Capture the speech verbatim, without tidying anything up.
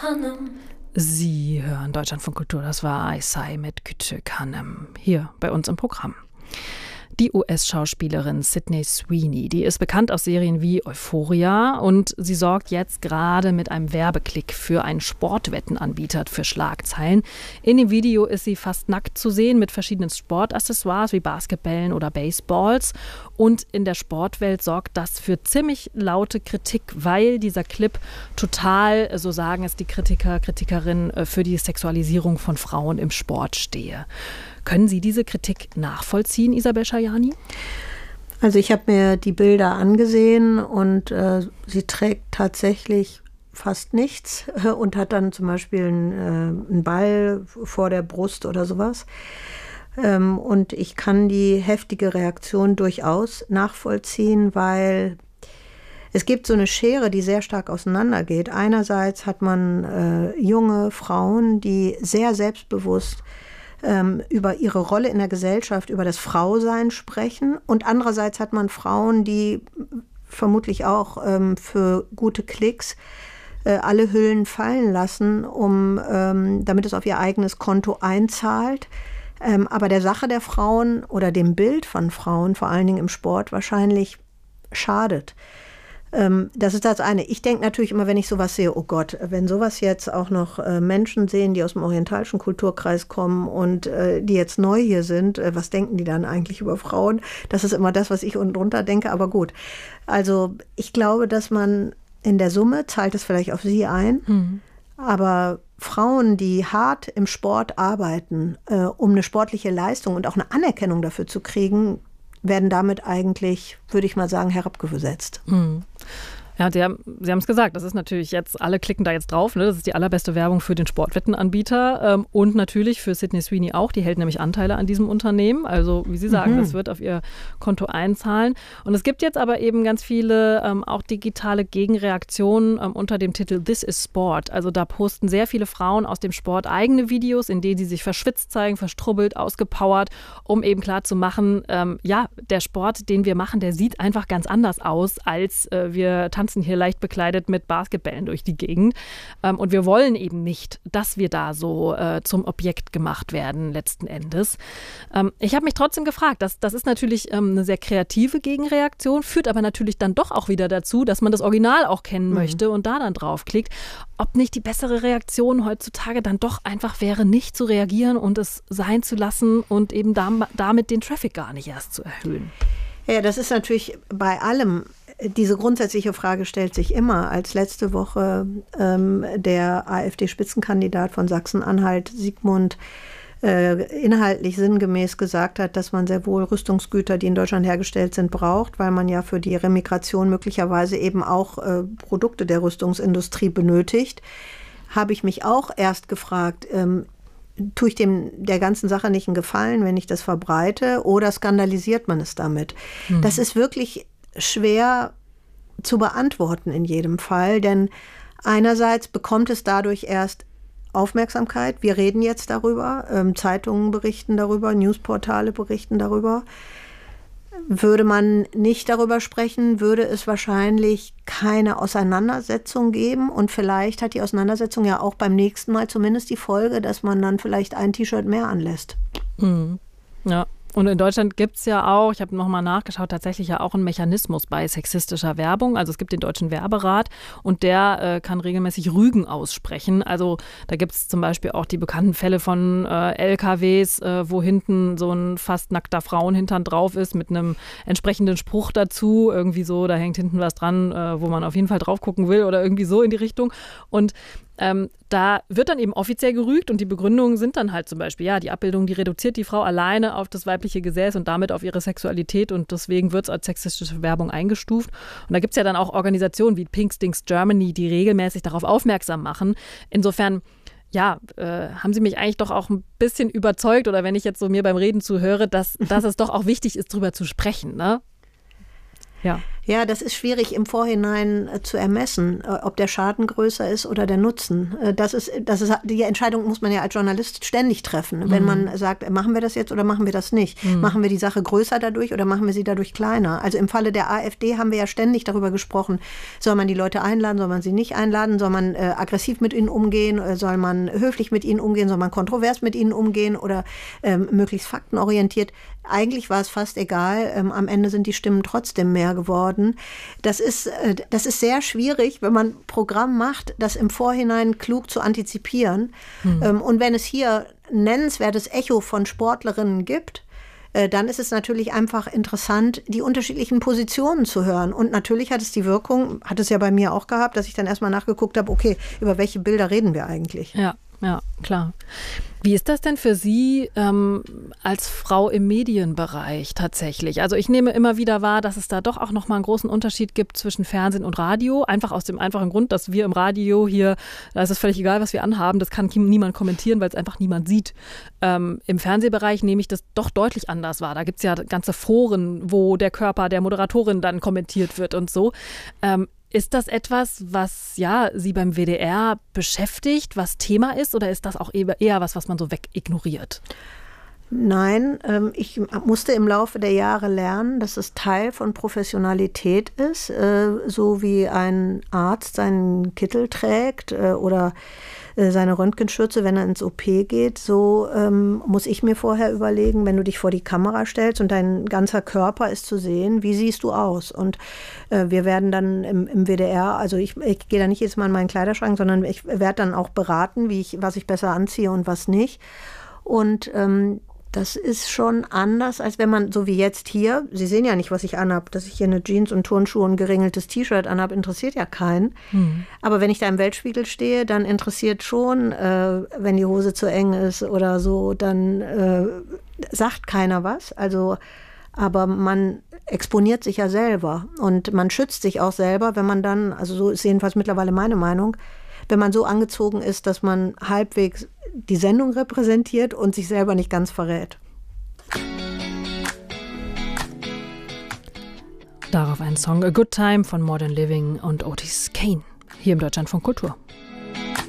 Sie hören Deutschlandfunk Kultur, das war I Say mit Küçük Hanım, hier bei uns im Programm. Die U S-Schauspielerin Sydney Sweeney, die ist bekannt aus Serien wie Euphoria und sie sorgt jetzt gerade mit einem Werbeklick für einen Sportwettenanbieter für Schlagzeilen. In dem Video ist sie fast nackt zu sehen mit verschiedenen Sportaccessoires wie Basketballen oder Baseballs. Und in der Sportwelt sorgt das für ziemlich laute Kritik, weil dieser Clip total, so sagen es die Kritiker, Kritikerinnen, für die Sexualisierung von Frauen im Sport stehe. Können Sie diese Kritik nachvollziehen, Isabel Schajani? Also ich habe mir die Bilder angesehen und äh, sie trägt tatsächlich fast nichts äh, und hat dann zum Beispiel einen, äh, einen Ball vor der Brust oder sowas. Ähm, und ich kann die heftige Reaktion durchaus nachvollziehen, weil es gibt so eine Schere, die sehr stark auseinandergeht. Einerseits hat man äh, junge Frauen, die sehr selbstbewusst über ihre Rolle in der Gesellschaft, über das Frausein sprechen. Und andererseits hat man Frauen, die vermutlich auch ähm, für gute Klicks äh, alle Hüllen fallen lassen, um, ähm, damit es auf ihr eigenes Konto einzahlt. Ähm, aber der Sache der Frauen oder dem Bild von Frauen, vor allen Dingen im Sport, wahrscheinlich schadet. Das ist das eine. Ich denke natürlich immer, wenn ich sowas sehe, oh Gott, wenn sowas jetzt auch noch äh, Menschen sehen, die aus dem orientalischen Kulturkreis kommen und äh, die jetzt neu hier sind, äh, was denken die dann eigentlich über Frauen? Das ist immer das, was ich unten drunter denke, aber gut. Also ich glaube, dass man in der Summe, zahlt es vielleicht auf sie ein, mhm. aber Frauen, die hart im Sport arbeiten, äh, um eine sportliche Leistung und auch eine Anerkennung dafür zu kriegen, werden damit eigentlich, würde ich mal sagen, herabgesetzt. Mhm. Ja, Sie haben Sie haben es gesagt, das ist natürlich jetzt, alle klicken da jetzt drauf, ne? Das ist die allerbeste Werbung für den Sportwettenanbieter ähm, und natürlich für Sydney Sweeney auch, die hält nämlich Anteile an diesem Unternehmen, also wie Sie sagen, mhm. das wird auf ihr Konto einzahlen. Und es gibt jetzt aber eben ganz viele ähm, auch digitale Gegenreaktionen ähm, unter dem Titel This is Sport, also da posten sehr viele Frauen aus dem Sport eigene Videos, in denen sie sich verschwitzt zeigen, verstrubbelt, ausgepowert, um eben klar zu machen, ähm, ja, der Sport, den wir machen, der sieht einfach ganz anders aus, als äh, wir tanzen hier leicht bekleidet mit Basketballen durch die Gegend. Ähm, und wir wollen eben nicht, dass wir da so äh, zum Objekt gemacht werden, letzten Endes. Ähm, ich habe mich trotzdem gefragt, das, das ist natürlich ähm, eine sehr kreative Gegenreaktion, führt aber natürlich dann doch auch wieder dazu, dass man das Original auch kennen mhm. möchte und da dann draufklickt. Ob nicht die bessere Reaktion heutzutage dann doch einfach wäre, nicht zu reagieren und es sein zu lassen und eben dam- damit den Traffic gar nicht erst zu erhöhen. Ja, das ist natürlich bei allem. Diese grundsätzliche Frage stellt sich immer, als letzte Woche ähm, der AfD-Spitzenkandidat von Sachsen-Anhalt, Sigmund, äh, inhaltlich sinngemäß gesagt hat, dass man sehr wohl Rüstungsgüter, die in Deutschland hergestellt sind, braucht, weil man ja für die Remigration möglicherweise eben auch äh, Produkte der Rüstungsindustrie benötigt, habe ich mich auch erst gefragt, ähm, tue ich dem der ganzen Sache nicht einen Gefallen, wenn ich das verbreite, oder skandalisiert man es damit? Mhm. Das ist wirklich schwer zu beantworten in jedem Fall, denn einerseits bekommt es dadurch erst Aufmerksamkeit. Wir reden jetzt darüber, ähm, Zeitungen berichten darüber, Newsportale berichten darüber. Würde man nicht darüber sprechen, würde es wahrscheinlich keine Auseinandersetzung geben und vielleicht hat die Auseinandersetzung ja auch beim nächsten Mal zumindest die Folge, dass man dann vielleicht ein T-Shirt mehr anlässt. Mhm. Ja. Und in Deutschland gibt es ja auch, ich habe nochmal nachgeschaut, tatsächlich ja auch einen Mechanismus bei sexistischer Werbung. Also es gibt den Deutschen Werberat und der äh, kann regelmäßig Rügen aussprechen. Also da gibt es zum Beispiel auch die bekannten Fälle von äh, L K Ws, äh, wo hinten so ein fast nackter Frauenhintern drauf ist mit einem entsprechenden Spruch dazu. Irgendwie so, da hängt hinten was dran, äh, wo man auf jeden Fall drauf gucken will oder irgendwie so in die Richtung. Und Ähm, da wird dann eben offiziell gerügt und die Begründungen sind dann halt zum Beispiel, ja, die Abbildung, die reduziert die Frau alleine auf das weibliche Gesäß und damit auf ihre Sexualität und deswegen wird es als sexistische Werbung eingestuft. Und da gibt es ja dann auch Organisationen wie Pink Stinks Germany, die regelmäßig darauf aufmerksam machen. Insofern, ja, äh, haben Sie mich eigentlich doch auch ein bisschen überzeugt oder wenn ich jetzt so mir beim Reden zuhöre, dass, dass es doch auch wichtig ist, drüber zu sprechen, ne? Ja. Ja, das ist schwierig im Vorhinein äh, zu ermessen, äh, ob der Schaden größer ist oder der Nutzen. Äh, das ist, das ist, die Entscheidung muss man ja als Journalist ständig treffen, wenn mhm. man sagt, machen wir das jetzt oder machen wir das nicht? Mhm. Machen wir die Sache größer dadurch oder machen wir sie dadurch kleiner? Also im Falle der AfD haben wir ja ständig darüber gesprochen, soll man die Leute einladen, soll man sie nicht einladen, soll man äh, aggressiv mit ihnen umgehen, äh, soll man höflich mit ihnen umgehen, soll man kontrovers mit ihnen umgehen oder äh, möglichst faktenorientiert. Eigentlich war es fast egal. Ähm, am Ende sind die Stimmen trotzdem mehr geworden. Das ist, äh, das ist sehr schwierig, wenn man Programm macht, das im Vorhinein klug zu antizipieren. Hm. Ähm, und wenn es hier ein nennenswertes Echo von Sportlerinnen gibt, äh, dann ist es natürlich einfach interessant, die unterschiedlichen Positionen zu hören. Und natürlich hat es die Wirkung, hat es ja bei mir auch gehabt, dass ich dann erstmal nachgeguckt habe, okay, über welche Bilder reden wir eigentlich? Ja. Ja, klar. Wie ist das denn für Sie ähm, als Frau im Medienbereich tatsächlich? Also ich nehme immer wieder wahr, dass es da doch auch nochmal einen großen Unterschied gibt zwischen Fernsehen und Radio. Einfach aus dem einfachen Grund, dass wir im Radio hier, da ist es völlig egal, was wir anhaben, das kann niemand kommentieren, weil es einfach niemand sieht. Ähm, Im Fernsehbereich nehme ich das doch deutlich anders wahr. Da gibt es ja ganze Foren, wo der Körper der Moderatorin dann kommentiert wird und so. Ähm, Ist das etwas, was ja Sie beim W D R beschäftigt, was Thema ist, oder ist das auch eher was, was man so wegignoriert? Nein, ähm, ich musste im Laufe der Jahre lernen, dass es Teil von Professionalität ist, äh, so wie ein Arzt seinen Kittel trägt äh, oder äh, seine Röntgenschürze, wenn er ins O P geht. So ähm, muss ich mir vorher überlegen, wenn du dich vor die Kamera stellst und dein ganzer Körper ist zu sehen, wie siehst du aus? Und äh, wir werden dann im, im W D R, also ich, ich gehe da nicht jedes Mal in meinen Kleiderschrank, sondern ich werde dann auch beraten, wie ich, was ich besser anziehe und was nicht. Und ähm, das ist schon anders, als wenn man, so wie jetzt hier, Sie sehen ja nicht, was ich anhab, dass ich hier eine Jeans und Turnschuhe und ein geringeltes T-Shirt anhab, interessiert ja keinen. Mhm. Aber wenn ich da im Weltspiegel stehe, dann interessiert schon, äh, wenn die Hose zu eng ist oder so, dann äh, sagt keiner was. Also, aber man exponiert sich ja selber und man schützt sich auch selber, wenn man dann, also so ist jedenfalls mittlerweile meine Meinung, wenn man so angezogen ist, dass man halbwegs die Sendung repräsentiert und sich selber nicht ganz verrät. Darauf ein Song A Good Time von Modern Living und Otis Kane, hier im Deutschlandfunk Kultur.